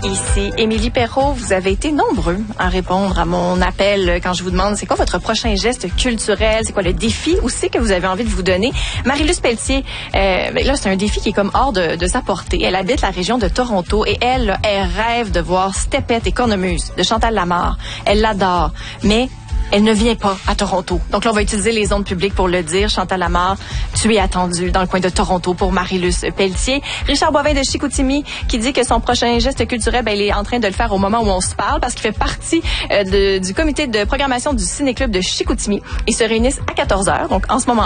Ici Émilie Perrault, vous avez été nombreux à répondre à mon appel quand je vous demande c'est quoi votre prochain geste culturel, c'est quoi le défi aussi que vous avez envie de vous donner. Marie-Luce Pelletier, là c'est un défi qui est comme hors de sa portée. Elle habite la région de Toronto et elle rêve de voir Stepette et Cornemuse de Chantal Lamarre. Elle l'adore, mais elle ne vient pas à Toronto. Donc là, on va utiliser les ondes publiques pour le dire. Chantal Lamarre, tu es attendue dans le coin de Toronto pour Marie-Luce Pelletier. Richard Boivin de Chicoutimi qui dit que son prochain geste culturel, il est en train de le faire au moment où on se parle parce qu'il fait partie du comité de programmation du Ciné-Club de Chicoutimi. Ils se réunissent à 14h, donc en ce moment